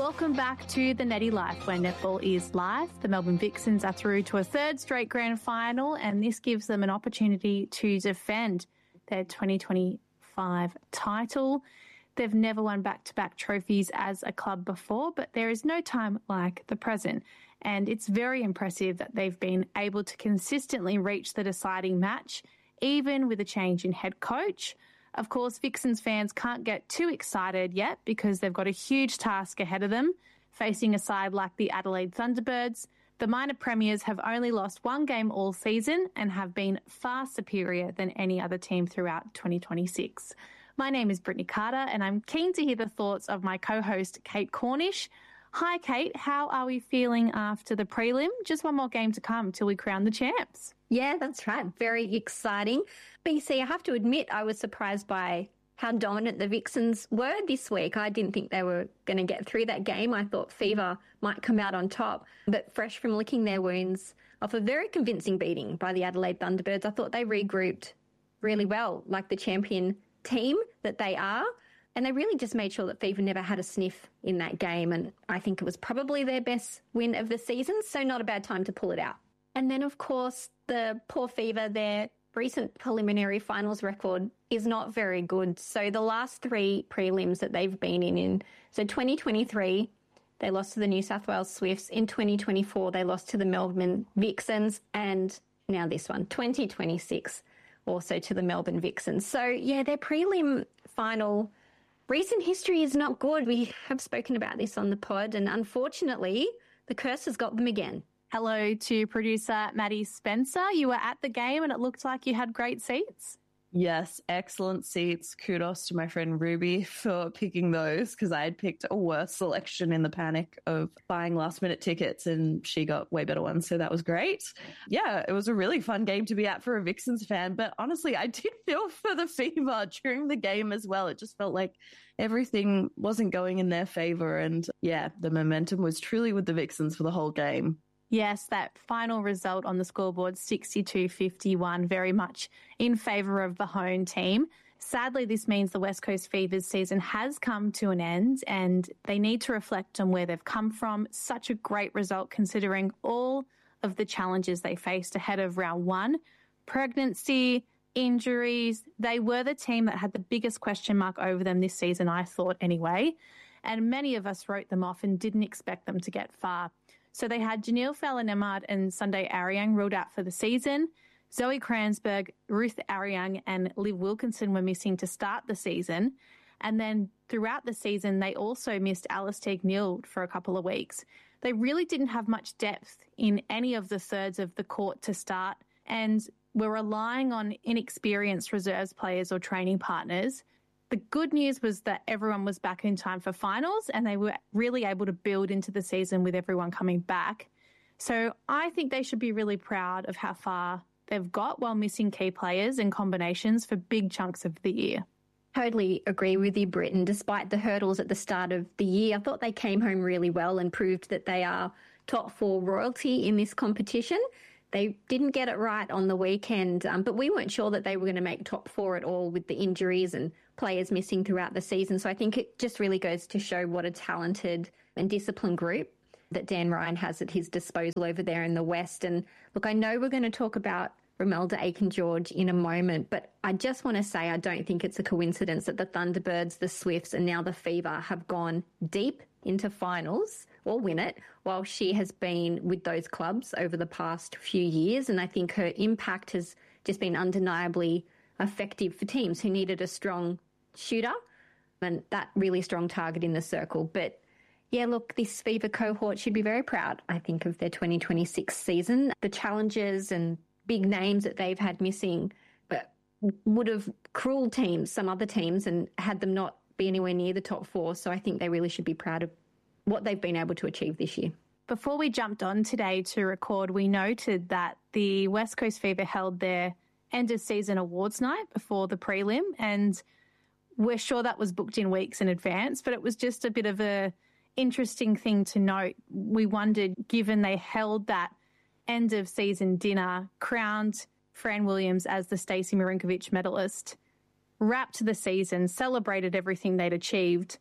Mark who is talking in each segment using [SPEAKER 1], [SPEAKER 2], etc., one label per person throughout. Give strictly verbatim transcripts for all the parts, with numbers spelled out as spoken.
[SPEAKER 1] Welcome back to The Netty Life, where netball is live. The Melbourne Vixens are through to a third straight grand final, and this gives them an opportunity to defend their twenty twenty-five title. They've never won back-to-back trophies as a club before, but there is no time like the present. And it's very impressive that they've been able to consistently reach the deciding match, even with a change in head coach. Of course, Vixens fans can't get too excited yet because they've got a huge task ahead of them, facing a side like the Adelaide Thunderbirds. The minor premiers have only lost one game all season and have been far superior than any other team throughout twenty twenty-six. My name is Brittany Carter, and I'm keen to hear the thoughts of my co-host, Kate Cornish. Hi, Kate. How are we feeling after the prelim? Just one more game to come till we crown the champs.
[SPEAKER 2] Yeah, that's right. Very exciting. B C, I have to admit, I was surprised by how dominant the Vixens were this week. I didn't think they were going to get through that game. I thought Fever might come out on top, but fresh from licking their wounds off a very convincing beating by the Adelaide Thunderbirds, I thought they regrouped really well, like the champion team that they are. And they really just made sure that Fever never had a sniff in that game. And I think it was probably their best win of the season, so not a bad time to pull it out. And then, of course, the poor Fever, their recent preliminary finals record is not very good. So the last three prelims that they've been in, in so twenty twenty-three, they lost to the New South Wales Swifts. In twenty twenty-four, they lost to the Melbourne Vixens. And now this one, twenty twenty-six, also to the Melbourne Vixens. So, yeah, their prelim final recent history is not good. We have spoken about this on the pod, and unfortunately, the curse has got them again.
[SPEAKER 1] Hello to producer Maddie Spencer. You were at the game and it looked like you had great seats.
[SPEAKER 3] Yes, excellent seats. Kudos to my friend Ruby for picking those, because I had picked a worse selection in the panic of buying last minute tickets and she got way better ones. So that was great. Yeah, it was a really fun game to be at for a Vixens fan. But honestly, I did feel for the Fever during the game as well. It just felt like everything wasn't going in their favour. And yeah, the momentum was truly with the Vixens for the whole game.
[SPEAKER 1] Yes, that final result on the scoreboard, sixty-two fifty-one, very much in favour of the home team. Sadly, this means the West Coast Fever's season has come to an end and they need to reflect on where they've come from. Such a great result considering all of the challenges they faced ahead of round one. Pregnancy, injuries, they were the team that had the biggest question mark over them this season, I thought anyway. And many of us wrote them off and didn't expect them to get far. So they had Janelle Fowler-Nemard and Sunday Ariang ruled out for the season. Zoe Kranzberg, Ruth Ariang and Liv Wilkinson were missing to start the season. And then throughout the season, they also missed Alice Teague-Neal for a couple of weeks. They really didn't have much depth in any of the thirds of the court to start and were relying on inexperienced reserves players or training partners. The good news was that everyone was back in time for finals and they were really able to build into the season with everyone coming back. So I think they should be really proud of how far they've got while missing key players and combinations for big chunks of the year.
[SPEAKER 2] Totally agree with you, Britton. Despite the hurdles at the start of the year, I thought they came home really well and proved that they are top four royalty in this competition. They didn't get it right on the weekend, um, but we weren't sure that they were going to make top four at all with the injuries and players missing throughout the season. So I think it just really goes to show what a talented and disciplined group that Dan Ryan has at his disposal over there in the West. And look, I know we're going to talk about Romelda Aiken-George in a moment, but I just want to say I don't think it's a coincidence that the Thunderbirds, the Swifts and now the Fever have gone deep into finals or win it, while she has been with those clubs over the past few years. And I think her impact has just been undeniably effective for teams who needed a strong shooter and that really strong target in the circle. But yeah, look, this Fever cohort should be very proud, I think, of their twenty twenty-six season. The challenges and big names that they've had missing but would have cruel teams, some other teams, and had them not be anywhere near the top four. So I think they really should be proud of what they've been able to achieve this year.
[SPEAKER 1] Before we jumped on today to record, we noted that the West Coast Fever held their end of season awards night before the prelim, and we're sure that was booked in weeks in advance, but it was just a bit of a interesting thing to note. We wondered, given they held that end of season dinner, crowned Fran Williams as the Stacey Marinkovic medalist, wrapped the season, celebrated everything they'd achieved,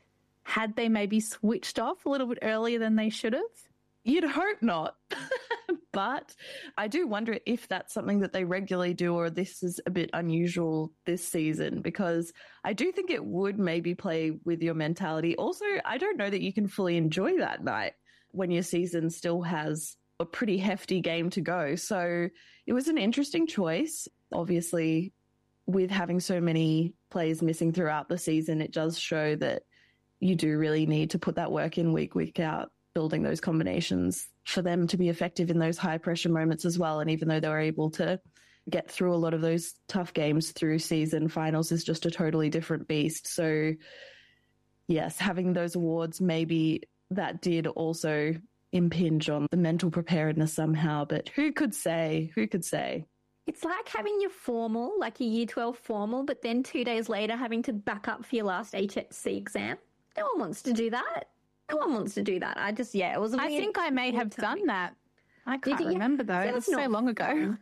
[SPEAKER 1] Had they maybe switched off a little bit earlier than they should have?
[SPEAKER 3] You'd hope not. But I do wonder if that's something that they regularly do, or this is a bit unusual this season, because I do think it would maybe play with your mentality. Also, I don't know that you can fully enjoy that night when your season still has a pretty hefty game to go. So it was an interesting choice. Obviously, with having so many players missing throughout the season, it does show that you do really need to put that work in week, week out, building those combinations for them to be effective in those high pressure moments as well. And even though they were able to get through a lot of those tough games through season, finals is just a totally different beast. So yes, having those awards, maybe that did also impinge on the mental preparedness somehow, but who could say, who could say?
[SPEAKER 2] It's like having your formal, like your year twelve formal, but then two days later having to back up for your last H S C exam. No one wants to do that. No one wants to do that. I just, yeah, it was a weird,
[SPEAKER 1] I think I may have
[SPEAKER 2] timing.
[SPEAKER 1] done that. I can't
[SPEAKER 2] Did you?
[SPEAKER 1] remember though. It was so long ago.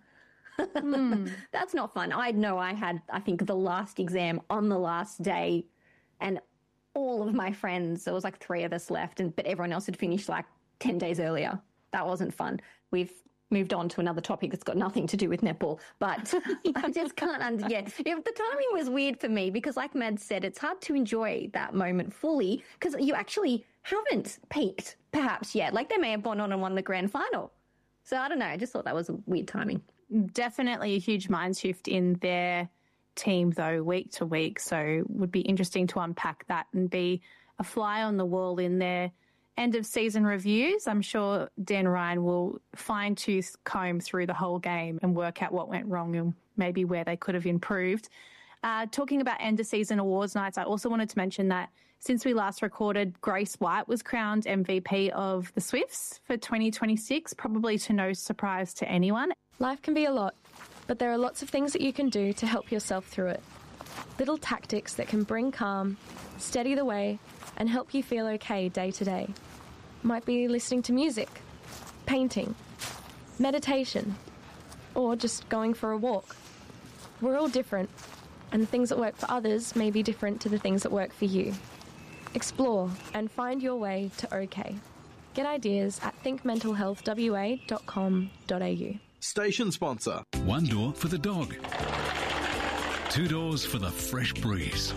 [SPEAKER 2] mm. That's not fun. I know I had, I think, the last exam on the last day, and all of my friends, there was like three of us left, and but everyone else had finished like ten days earlier. That wasn't fun. We've moved on to another topic that's got nothing to do with netball, but I just can't under, yeah. If the timing was weird for me, because like Mad said, it's hard to enjoy that moment fully because you actually haven't peaked perhaps yet. Like they may have gone on and won the grand final. So I don't know. I just thought that was a weird timing.
[SPEAKER 1] Definitely a huge mind shift in their team though, week to week. So it would be interesting to unpack that and be a fly on the wall in their end of season reviews. I'm sure Dan Ryan will fine tooth comb through the whole game and work out what went wrong and maybe where they could have improved. Uh, talking about end of season awards nights, I also wanted to mention that since we last recorded, Grace White was crowned M V P of the Swifts for twenty twenty-six, probably to no surprise to anyone.
[SPEAKER 4] Life can be a lot, but there are lots of things that you can do to help yourself through it. Little tactics that can bring calm, steady the way, and help you feel okay day to day. Might be listening to music, painting, meditation, or just going for a walk. We're all different, and the things that work for others may be different to the things that work for you. Explore and find your way to okay. Get ideas at think mental health w a dot com dot a u.
[SPEAKER 5] Station sponsor.
[SPEAKER 6] One door for the dog. Two doors for the fresh breeze.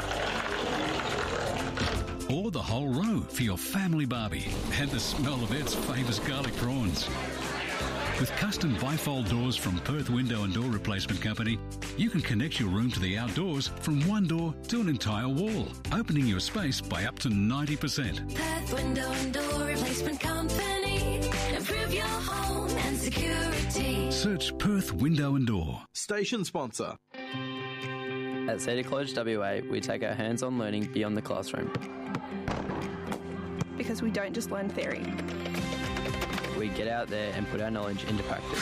[SPEAKER 6] Or the whole row for your family barbie and the smell of Ed's famous garlic prawns. With custom bifold doors from Perth Window and Door Replacement Company, you can connect your room to the outdoors from one door to an entire wall, opening your space by up to ninety percent.
[SPEAKER 7] Perth Window and Door Replacement Company. Improve your home and security.
[SPEAKER 6] Search Perth Window and Door.
[SPEAKER 5] Station sponsor.
[SPEAKER 8] At Cedar College W A, we take our hands-on learning beyond the classroom.
[SPEAKER 9] Because we don't just learn theory.
[SPEAKER 8] We get out there and put our knowledge into practice.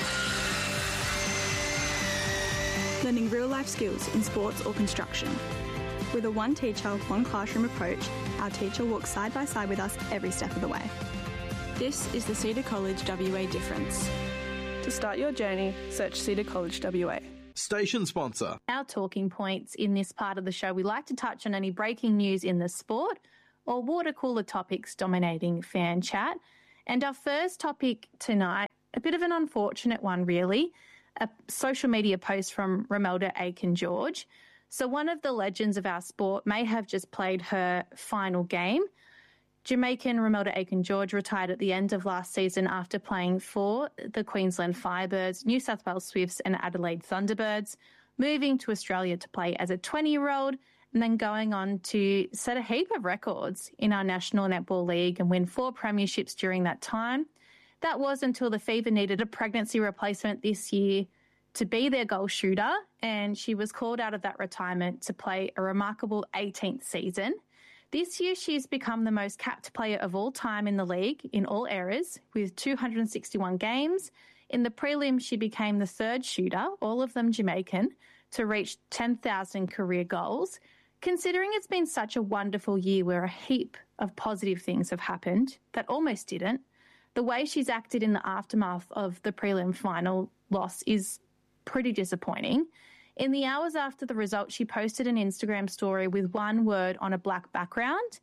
[SPEAKER 9] Learning real-life skills in sports or construction. With a one teacher, one classroom approach, our teacher walks side by side with us every step of the way. This is the Cedar College W A difference. To start your journey, search Cedar College W A.
[SPEAKER 5] Station sponsor.
[SPEAKER 1] Our talking points in this part of the show, we like to touch on any breaking news in the sport or water cooler topics dominating fan chat. And our first topic tonight, a bit of an unfortunate one really, a social media post from Romelda Aiken-George. So one of the legends of our sport may have just played her final game. Jamaican Romelda Aiken-George retired at the end of last season after playing for the Queensland Firebirds, New South Wales Swifts and Adelaide Thunderbirds, moving to Australia to play as a twenty-year-old and then going on to set a heap of records in our National Netball League and win four premierships during that time. That was until the Fever needed a pregnancy replacement this year to be their goal shooter, and she was called out of that retirement to play a remarkable eighteenth season. This year, she's become the most capped player of all time in the league in all eras with two hundred sixty-one games. In the prelim, she became the third shooter, all of them Jamaican, to reach ten thousand career goals. Considering it's been such a wonderful year where a heap of positive things have happened that almost didn't, the way she's acted in the aftermath of the prelim final loss is pretty disappointing. In the hours after the result, she posted an Instagram story with one word on a black background.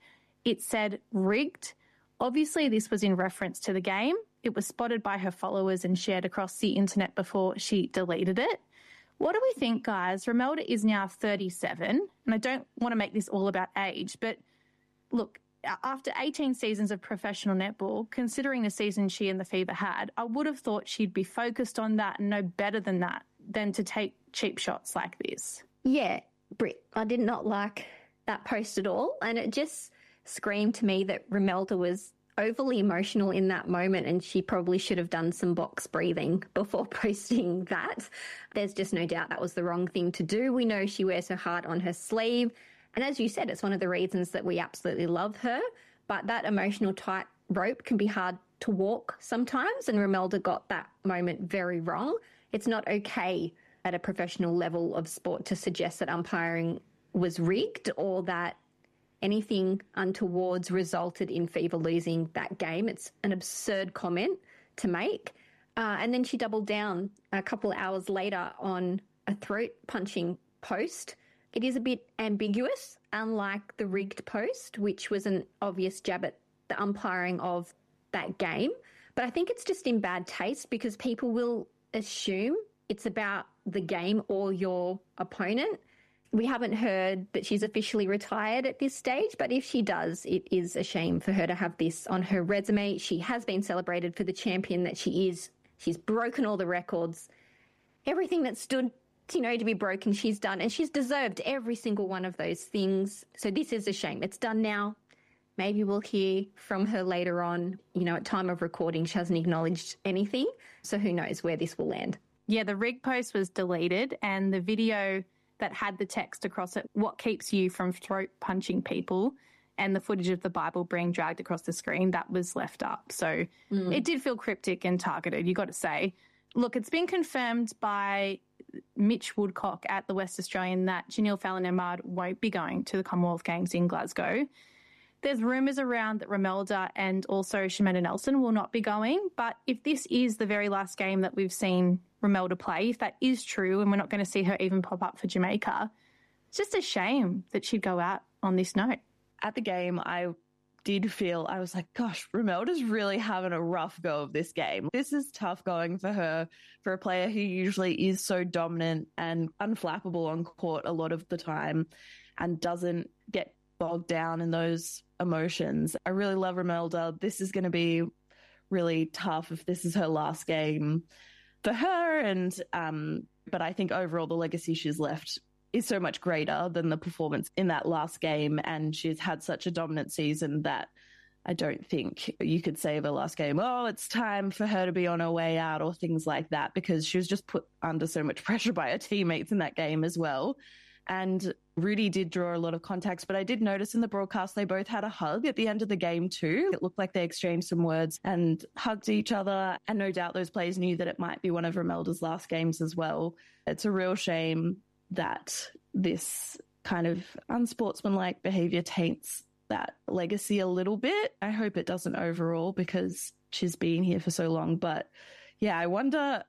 [SPEAKER 1] It said rigged. Obviously, this was in reference to the game. It was spotted by her followers and shared across the internet before she deleted it. What do we think, guys? Romelda is now thirty-seven, and I don't want to make this all about age, but look, after eighteen seasons of professional netball, considering the season she and the Fever had, I would have thought she'd be focused on that and know better than that, than to take cheap shots like this.
[SPEAKER 2] Yeah, Britt, I did not like that post at all, and it just screamed to me that Romelda was overly emotional in that moment, and she probably should have done some box breathing before posting that. There's just no doubt that was the wrong thing to do. We know she wears her heart on her sleeve, and as you said, it's one of the reasons that we absolutely love her, but that emotional tightrope can be hard to walk sometimes, and Romelda got that moment very wrong. It's not okay at a professional level of sport to suggest that umpiring was rigged or that anything untowards resulted in Fever losing that game. It's an absurd comment to make. Uh, and then she doubled down a couple of hours later on a throat-punching post. It is a bit ambiguous, unlike the rigged post, which was an obvious jab at the umpiring of that game. But I think it's just in bad taste because people will assume it's about the game or your opponent. We haven't heard that she's officially retired at this stage, but if she does, it is a shame for her to have this on her resume. She has been celebrated for the champion that she is. She's broken all the records. Everything that stood, you know, to be broken, she's done, and she's deserved every single one of those things. So this is a shame. It's done now. Maybe we'll hear from her later on. You know, at time of recording, she hasn't acknowledged anything, so who knows where this will land.
[SPEAKER 1] Yeah, the rig post was deleted, and the video that had the text across it, what keeps you from throat punching people, and the footage of the Bible being dragged across the screen, that was left up. So mm. it did feel cryptic and targeted, you got to say. Look, it's been confirmed by Mitch Woodcock at the West Australian that Janelle Fallon-Emmard won't be going to the Commonwealth Games in Glasgow. There's rumours around that Romelda and also Shamanda Nelson will not be going, but if this is the very last game that we've seen Romelda play, if that is true and we're not going to see her even pop up for Jamaica, it's just a shame that she'd go out on this note.
[SPEAKER 3] At the game, I did feel, I was like, gosh, Romelda's really having a rough go of this game. This is tough going for her, for a player who usually is so dominant and unflappable on court a lot of the time and doesn't get bogged down in those emotions. I really love Romelda. This is going to be really tough if this is her last game for her. And, um, but I think overall the legacy she's left is so much greater than the performance in that last game. And she's had such a dominant season that I don't think you could say of her last game, oh, it's time for her to be on her way out or things like that, because she was just put under so much pressure by her teammates in that game as well. And Rudy did draw a lot of contacts, but I did notice in the broadcast they both had a hug at the end of the game too. It looked like they exchanged some words and hugged each other, and no doubt those players knew that it might be one of Romelda's last games as well. It's a real shame that this kind of unsportsmanlike behaviour taints that legacy a little bit. I hope it doesn't overall because she's been here for so long. But yeah, I wonder,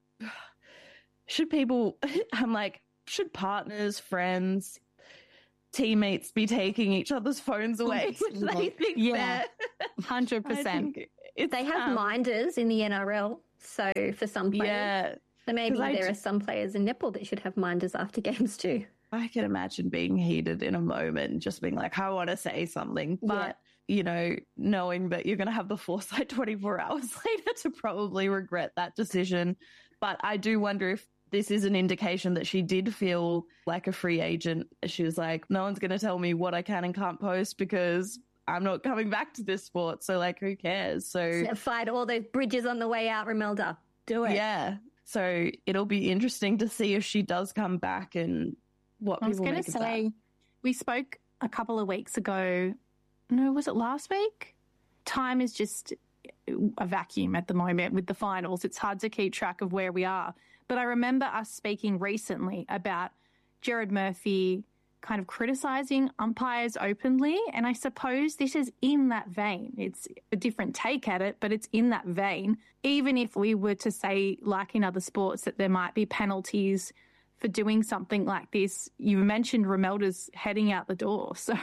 [SPEAKER 3] should people, I'm like, should partners, friends, teammates be taking each other's phones away? They think
[SPEAKER 1] yeah, one hundred percent.
[SPEAKER 2] They have um, minders in the N R L, so for some players. Yeah. So maybe there I, are some players in netball that should have minders after games too.
[SPEAKER 3] I can imagine being heated in a moment and just being like, I want to say something. But, yeah. you know, knowing that you're going to have the foresight twenty-four hours later to probably regret that decision. But I do wonder if this is an indication that she did feel like a free agent. She was like, no one's going to tell me what I can and can't post because I'm not coming back to this sport. So, like, who cares? So,
[SPEAKER 2] so fight all those bridges on the way out, Romelda. Do it.
[SPEAKER 3] Yeah. So it'll be interesting to see if she does come back and what
[SPEAKER 1] I was
[SPEAKER 3] people
[SPEAKER 1] going to say, we spoke a couple of weeks ago. No, was it last week? Time is just a vacuum at the moment with the finals. It's hard to keep track of where we are. But I remember us speaking recently about Jared Murphy kind of criticising umpires openly, and I suppose this is in that vein. It's a different take at it, but it's in that vein. Even if we were to say, like in other sports, that there might be penalties for doing something like this, you mentioned Romelda's heading out the door. So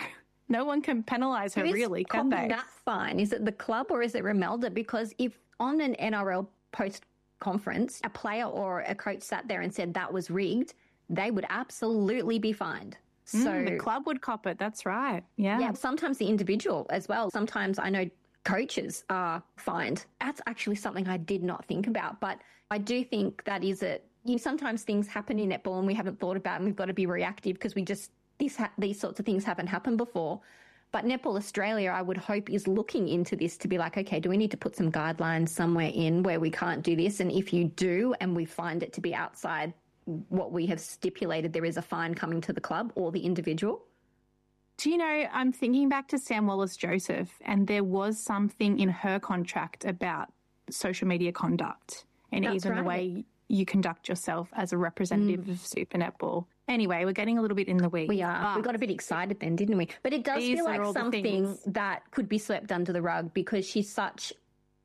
[SPEAKER 1] No one can penalise her,
[SPEAKER 2] Who is
[SPEAKER 1] really, can
[SPEAKER 2] copping
[SPEAKER 1] they?
[SPEAKER 2] that fine? Is it the club or is it Romelda? Because if on an N R L post-conference, a player or a coach sat there and said that was rigged, they would absolutely be fined. So
[SPEAKER 1] Mm, the club would cop it. That's right. Yeah.
[SPEAKER 2] Yeah, sometimes the individual as well. Sometimes I know coaches are fined. That's actually something I did not think about, but I do think that is it. You know, sometimes things happen in netball and we haven't thought about, and we've got to be reactive because we just this ha- these sorts of things haven't happened before. But Netball Australia, I would hope, is looking into this to be like, okay, do we need to put some guidelines somewhere in where we can't do this? And if you do, and we find it to be outside what we have stipulated, there is a fine coming to the club or the individual.
[SPEAKER 1] Do you know, I'm thinking back to Sam Wallace-Joseph, and there was something in her contract about social media conduct and
[SPEAKER 2] That's
[SPEAKER 1] even
[SPEAKER 2] right.
[SPEAKER 1] the way you conduct yourself as a representative
[SPEAKER 2] Mm.
[SPEAKER 1] of Super Netball. Anyway, we're getting a little bit in the weeds.
[SPEAKER 2] We are. We got a bit excited then, didn't we? But it does
[SPEAKER 1] These
[SPEAKER 2] feel
[SPEAKER 1] are
[SPEAKER 2] like
[SPEAKER 1] all the
[SPEAKER 2] something
[SPEAKER 1] things.
[SPEAKER 2] that could be swept under the rug because she's such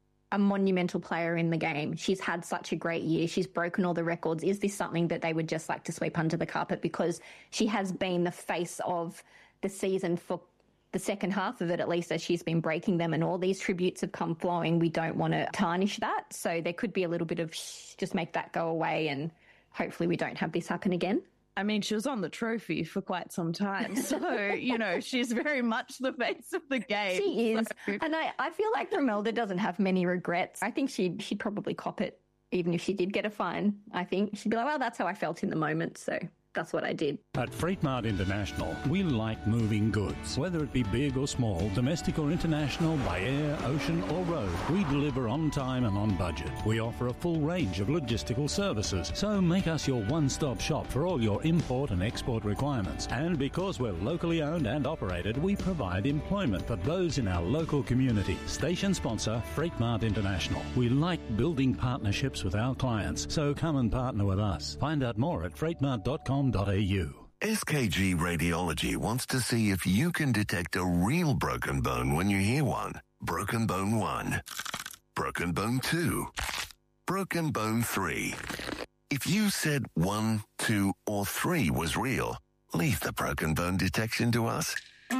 [SPEAKER 2] a monumental player in the game. She's had such a great year. She's broken all the records. Is this something that they would just like to sweep under the carpet because she has been the face of the season for the second half of it, at least, as she's been breaking them and all these tributes have come flowing? We don't want to tarnish that. So there could be a little bit of shh, just make that go away and hopefully we don't have this happen again.
[SPEAKER 3] I mean, she was on the trophy for quite some time. So, you know, she's very much the face of the game.
[SPEAKER 2] She is.
[SPEAKER 3] So-
[SPEAKER 2] And I, I feel like Romelda doesn't have many regrets. I think she'd, she'd probably cop it even if she did get a fine. I think she'd be like, well, that's how I felt in the moment. So that's what I did.
[SPEAKER 6] At Freight Mart International, we like moving goods. Whether it be big or small, domestic or international, by air, ocean or road, we deliver on time and on budget. We offer a full range of logistical services, so make us your one-stop shop for all your import and export requirements. And because we're locally owned and operated, we provide employment for those in our local community. Station sponsor, Freight Mart International. We like building partnerships with our clients, so come and partner with us. Find out more at freight mart dot com dot a u.
[SPEAKER 10] S K G Radiology wants to see if you can detect a real broken bone when you hear one. Broken bone one. Broken bone two. Broken bone three. If you said one, two, or three was real, leave the broken bone detection to us.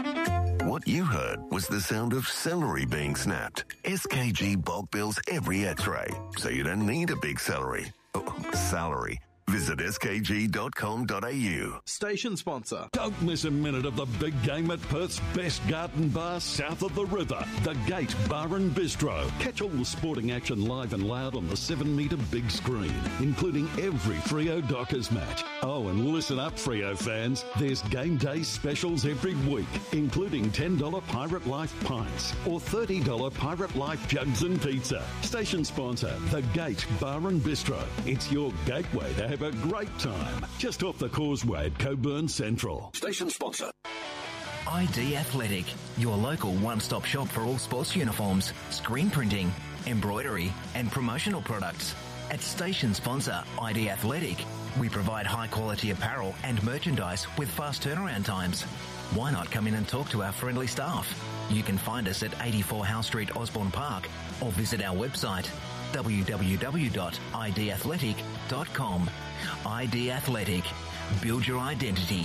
[SPEAKER 10] What you heard was the sound of celery being snapped. S K G bulk bills every x-ray, so you don't need a big celery. Oh, salary. Visit s k g dot com dot a u.
[SPEAKER 5] Station sponsor.
[SPEAKER 11] Don't miss a minute of the big game at Perth's best garden bar south of the river, the Gate Bar and Bistro. Catch all the sporting action live and loud on the seven metre big screen, including every Freo Dockers match. Oh, and listen up, Freo fans. There's game day specials every week, including ten dollars Pirate Life pints or thirty dollars Pirate Life jugs and pizza. Station sponsor, the Gate Bar and Bistro. It's your gateway to have a great time. Just off the causeway at Coburn Central.
[SPEAKER 10] Station sponsor.
[SPEAKER 12] I D Athletic, your local one-stop shop for all sports uniforms, screen printing, embroidery and promotional products. At station sponsor I D Athletic, we provide high-quality apparel and merchandise with fast turnaround times. Why not come in and talk to our friendly staff? You can find us at eighty-four Howe Street, Osborne Park, or visit our website w w w dot i d athletic dot com. I D Athletic. Build your identity.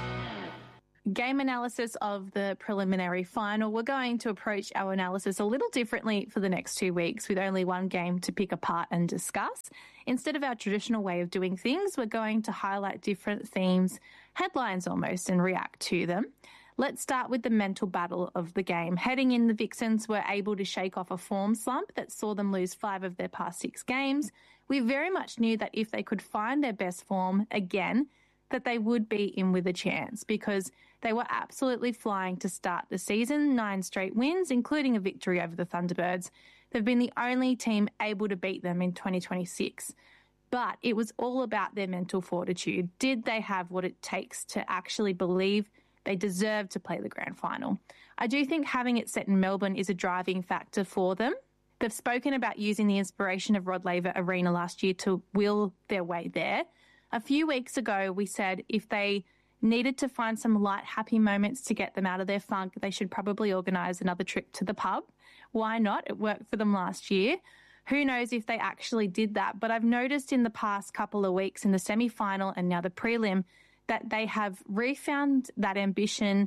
[SPEAKER 1] Game analysis of the preliminary final. We're going to approach our analysis a little differently for the next two weeks with only one game to pick apart and discuss. Instead of our traditional way of doing things, we're going to highlight different themes, headlines almost, and react to them. Let's start with the mental battle of the game. Heading in, the Vixens were able to shake off a form slump that saw them lose five of their past six games. We very much knew that if they could find their best form again, that they would be in with a chance because they were absolutely flying to start the season. Nine straight wins, including a victory over the Thunderbirds. They've been the only team able to beat them in twenty twenty-six. But it was all about their mental fortitude. Did they have what it takes to actually believe they deserve to play the grand final? I do think having it set in Melbourne is a driving factor for them. They've spoken about using the inspiration of Rod Laver Arena last year to will their way there. A few weeks ago, we said if they needed to find some light, happy moments to get them out of their funk, they should probably organise another trip to the pub. Why not? It worked for them last year. Who knows if they actually did that? But I've noticed in the past couple of weeks in the semi-final and now the prelim that they have refound that ambition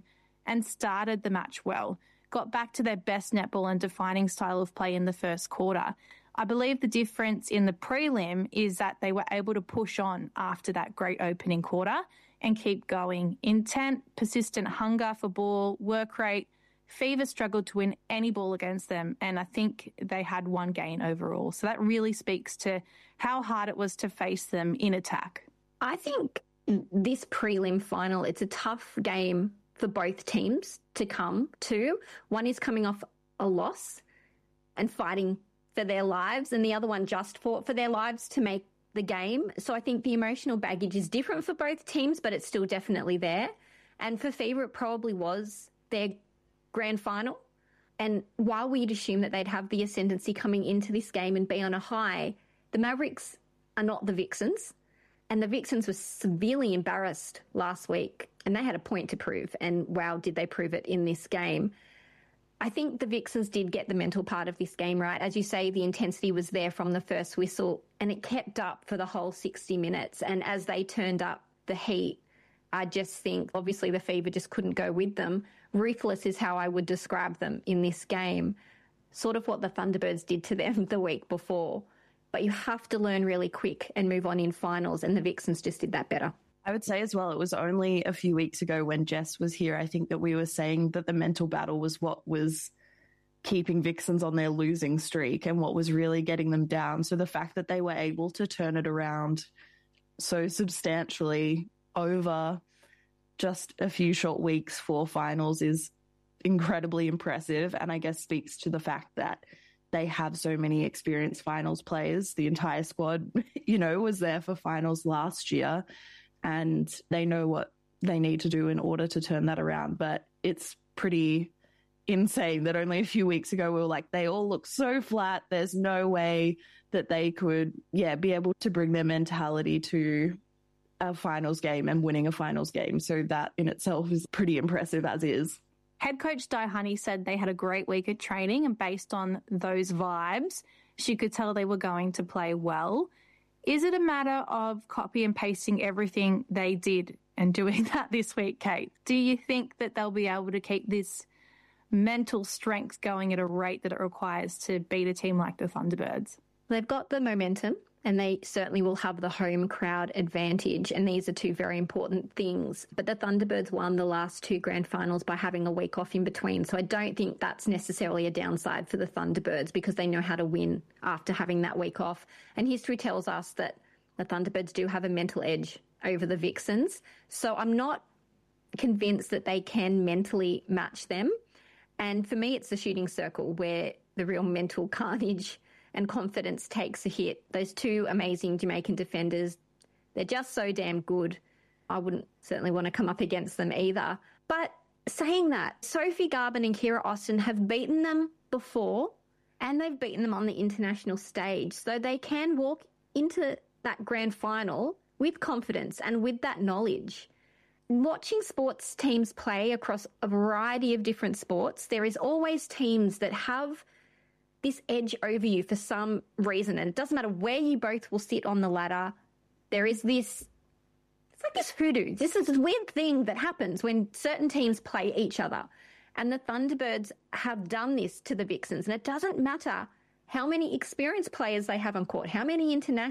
[SPEAKER 1] and started the match well, got back to their best netball and defining style of play in the first quarter. I believe the difference in the prelim is that they were able to push on after that great opening quarter and keep going. Intent, persistent hunger for ball, work rate. Fever struggled to win any ball against them, and I think they had one gain overall. So that really speaks to how hard it was to face them in attack.
[SPEAKER 2] I think this prelim final, it's a tough game for both teams to come to. One is coming off a loss and fighting for their lives, and the other one just fought for their lives to make the game. So I think the emotional baggage is different for both teams, but it's still definitely there. And for Fever, it probably was their grand final. And while we'd assume that they'd have the ascendancy coming into this game and be on a high, the Mavericks are not the Vixens. And the Vixens were severely embarrassed last week, and they had a point to prove. And wow, did they prove it in this game. I think the Vixens did get the mental part of this game right. As you say, the intensity was there from the first whistle, and it kept up for the whole sixty minutes. And as they turned up the heat, I just think, obviously, the Fever just couldn't go with them. Ruthless is how I would describe them in this game. Sort of what the Thunderbirds did to them the week before. But you have to learn really quick and move on in finals, and the Vixens just did that better.
[SPEAKER 3] I would say as well, it was only a few weeks ago when Jess was here, I think that we were saying that the mental battle was what was keeping Vixens on their losing streak and what was really getting them down. So the fact that they were able to turn it around so substantially over just a few short weeks for finals is incredibly impressive, and I guess speaks to the fact that they have so many experienced finals players. The entire squad, you know, was there for finals last year, and they know what they need to do in order to turn that around. But it's pretty insane that only a few weeks ago we were like, they all look so flat. There's no way that they could, yeah, be able to bring their mentality to a finals game and winning a finals game. So that in itself is pretty impressive as is.
[SPEAKER 1] Head coach Di Honey said they had a great week at training, and based on those vibes, she could tell they were going to play well. Is it a matter of copy and pasting everything they did and doing that this week, Kate? Do you think that they'll be able to keep this mental strength going at a rate that it requires to beat a team like the Thunderbirds?
[SPEAKER 2] They've got the momentum, and they certainly will have the home crowd advantage, and these are two very important things. But the Thunderbirds won the last two grand finals by having a week off in between, so I don't think that's necessarily a downside for the Thunderbirds because they know how to win after having that week off. And history tells us that the Thunderbirds do have a mental edge over the Vixens, so I'm not convinced that they can mentally match them. And for me, it's the shooting circle where the real mental carnage and confidence takes a hit. Those two amazing Jamaican defenders, they're just so damn good. I wouldn't certainly want to come up against them either. But saying that, Sophie Garbin and Kira Austin have beaten them before, and they've beaten them on the international stage. So they can walk into that grand final with confidence and with that knowledge. Watching sports teams play across a variety of different sports, there is always teams that have this edge over you for some reason, and it doesn't matter where you both will sit on the ladder. There is this, it's like this hoodoo. This is this weird thing that happens when certain teams play each other, and the Thunderbirds have done this to the Vixens, and it doesn't matter how many experienced players they have on court, how many internationals